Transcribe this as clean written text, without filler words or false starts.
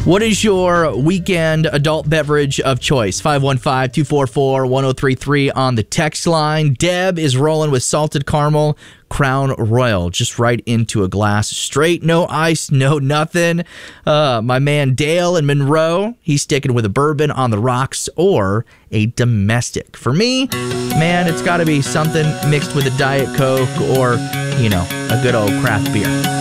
What is your weekend adult beverage of choice? 515-244-1033 on the text line. Deb is rolling with salted caramel Crown Royal, just right into a glass, straight, no ice, no nothing. My man Dale in Monroe, he's sticking with a bourbon on the rocks or a domestic. For me, man, it's got to be something mixed with a Diet Coke or, a good old craft beer.